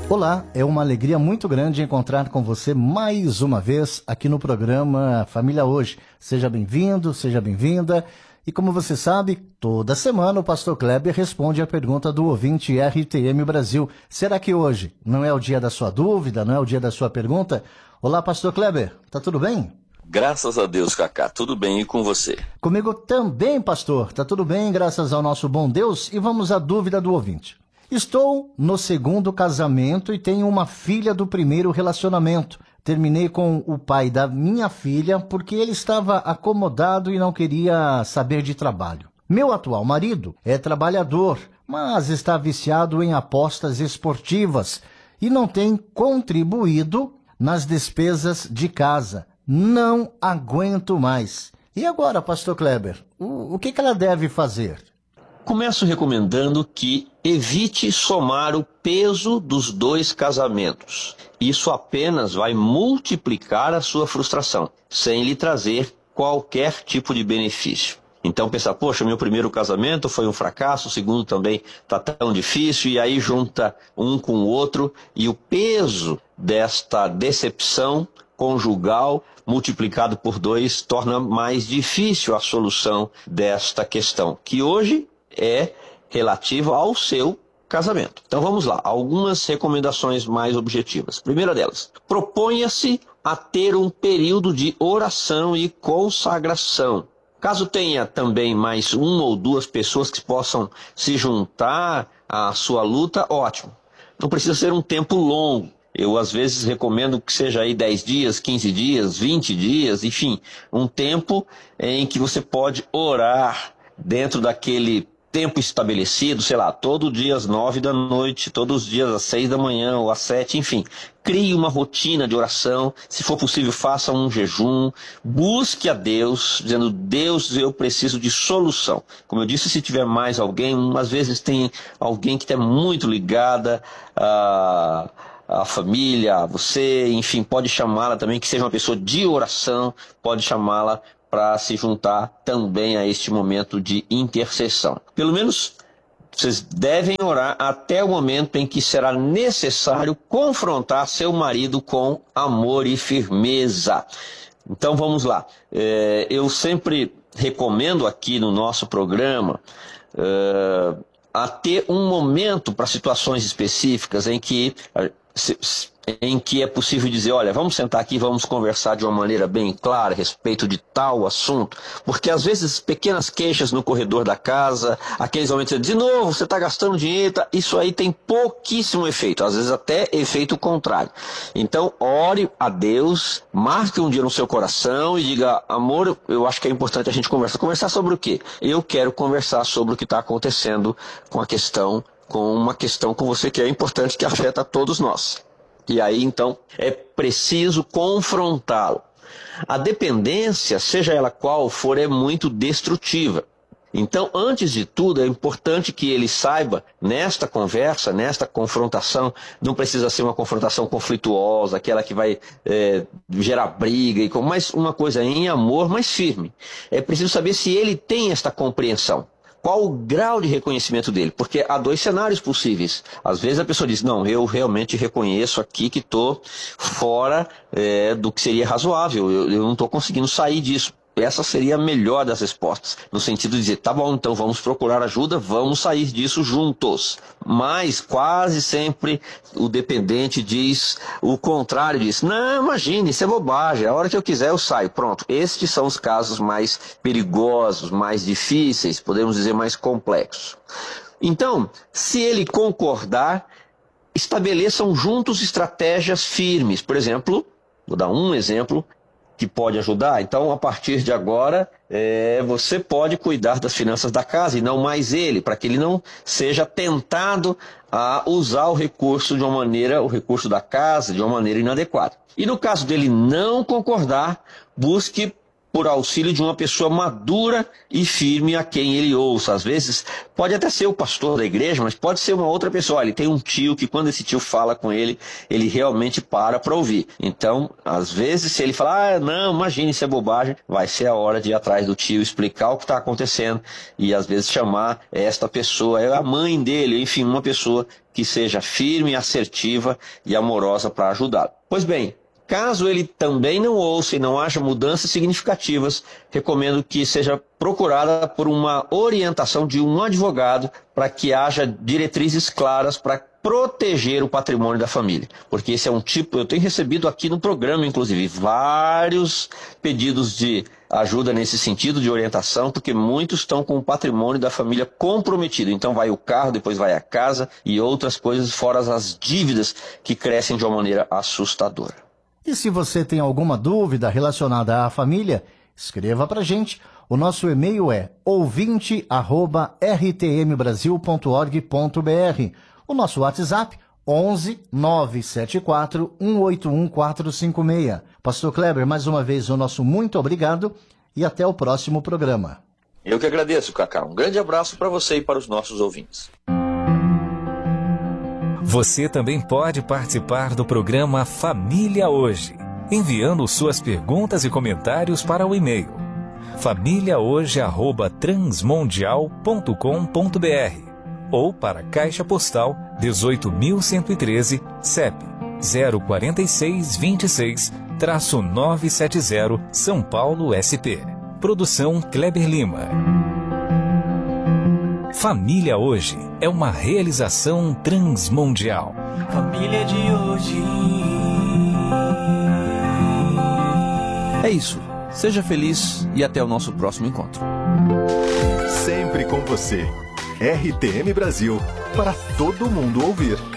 Olá, é uma alegria muito grande encontrar com você mais uma vez aqui no programa Família Hoje. Seja bem-vindo, seja bem-vinda. E como você sabe, toda semana o pastor Kleber responde a pergunta do ouvinte RTM Brasil. Será que hoje não é o dia da sua dúvida, não é o dia da sua pergunta? Olá, pastor Kleber, tá tudo bem? Graças a Deus, Cacá, tudo bem, e com você? Comigo também, pastor, tá tudo bem, graças ao nosso bom Deus. E vamos à dúvida do ouvinte. Estou no segundo casamento e tenho uma filha do primeiro relacionamento. Terminei com o pai da minha filha porque ele estava acomodado e não queria saber de trabalho. Meu atual marido é trabalhador, mas está viciado em apostas esportivas e não tem contribuído nas despesas de casa. Não aguento mais. E agora, pastor Kleber, o que ela deve fazer? Começo recomendando que evite somar o peso dos dois casamentos. Isso apenas vai multiplicar a sua frustração, sem lhe trazer qualquer tipo de benefício. Então pensar, poxa, meu primeiro casamento foi um fracasso, o segundo também está tão difícil, e aí junta um com o outro, e o peso desta decepção conjugal multiplicado por 2 torna mais difícil a solução desta questão, que hoje é relativo ao seu casamento. Então vamos lá, algumas recomendações mais objetivas. Primeira delas, proponha-se a ter um período de oração e consagração. Caso tenha também mais uma ou duas pessoas que possam se juntar à sua luta, ótimo. Não precisa ser um tempo longo. Eu, às vezes, recomendo que seja aí 10 dias, 15 dias, 20 dias, enfim, um tempo em que você pode orar dentro daquele tempo estabelecido, sei lá, todo dia às 9 da noite, todos os dias às 6 da manhã ou às 7, enfim. Crie uma rotina de oração, se for possível faça um jejum, busque a Deus, dizendo, Deus, eu preciso de solução. Como eu disse, se tiver mais alguém, às vezes tem alguém que está muito ligada a família, a você, enfim, pode chamá-la também, que seja uma pessoa de oração, pode chamá-la para se juntar também a este momento de intercessão. Pelo menos vocês devem orar até o momento em que será necessário confrontar seu marido com amor e firmeza. Então vamos lá. Eu sempre recomendo aqui no nosso programa a ter um momento para situações específicas em que é possível dizer, olha, vamos sentar aqui e vamos conversar de uma maneira bem clara a respeito de tal assunto, porque às vezes pequenas queixas no corredor da casa, aqueles momentos de novo, você está gastando dinheiro, isso aí tem pouquíssimo efeito, às vezes até efeito contrário. Então, ore a Deus, marque um dia no seu coração e diga, amor, eu acho que é importante a gente conversar. Conversar sobre o quê? Eu quero conversar sobre o que está acontecendo com uma questão com você que é importante, que afeta a todos nós. E aí, então, é preciso confrontá-lo. A dependência, seja ela qual for, é muito destrutiva. Então, antes de tudo, é importante que ele saiba, nesta conversa, nesta confrontação, não precisa ser uma confrontação conflituosa, aquela que vai gerar briga, mas uma coisa em amor, mas firme. É preciso saber se ele tem esta compreensão. Qual o grau de reconhecimento dele? Porque há 2 cenários possíveis. Às vezes a pessoa diz, não, eu realmente reconheço aqui que estou fora do que seria razoável, eu não estou conseguindo sair disso. Essa seria a melhor das respostas, no sentido de dizer, tá bom, então vamos procurar ajuda, vamos sair disso juntos. Mas quase sempre o dependente diz o contrário disso. Não, imagine, isso é bobagem, a hora que eu quiser eu saio. Pronto, estes são os casos mais perigosos, mais difíceis, podemos dizer mais complexos. Então, se ele concordar, estabeleçam juntos estratégias firmes. Por exemplo, vou dar um exemplo que pode ajudar. Então, a partir de agora, você pode cuidar das finanças da casa e não mais ele, para que ele não seja tentado a usar o recurso da casa de uma maneira inadequada. E no caso dele não concordar, busque por auxílio de uma pessoa madura e firme a quem ele ouça. Às vezes, pode até ser o pastor da igreja, mas pode ser uma outra pessoa. Ele tem um tio que quando esse tio fala com ele, ele realmente para ouvir. Então, às vezes, se ele falar, não, imagine, isso é bobagem, vai ser a hora de ir atrás do tio, explicar o que está acontecendo e às vezes chamar esta pessoa, a mãe dele, enfim, uma pessoa que seja firme, assertiva e amorosa para ajudá-lo. Pois bem, caso ele também não ouça e não haja mudanças significativas, recomendo que seja procurada por uma orientação de um advogado para que haja diretrizes claras para proteger o patrimônio da família. Porque esse é um tipo, eu tenho recebido aqui no programa, inclusive, vários pedidos de ajuda nesse sentido, de orientação, porque muitos estão com o patrimônio da família comprometido. Então vai o carro, depois vai a casa e outras coisas, fora as dívidas que crescem de uma maneira assustadora. E se você tem alguma dúvida relacionada à família, escreva para a gente. O nosso e-mail é ouvinte@rtmbrasil.org.br. O nosso WhatsApp, 11 974 181 456. Pastor Kleber, mais uma vez o nosso muito obrigado e até o próximo programa. Eu que agradeço, Cacá. Um grande abraço para você e para os nossos ouvintes. Você também pode participar do programa Família Hoje, enviando suas perguntas e comentários para o e-mail famíliahoje@transmundial.com.br ou para a Caixa Postal 18.113, CEP 04626-970, São Paulo, SP. Produção Kleber Lima. Família Hoje é uma realização transmundial. Família de hoje. É isso. Seja feliz e até o nosso próximo encontro. Sempre com você. RTM Brasil, para todo mundo ouvir.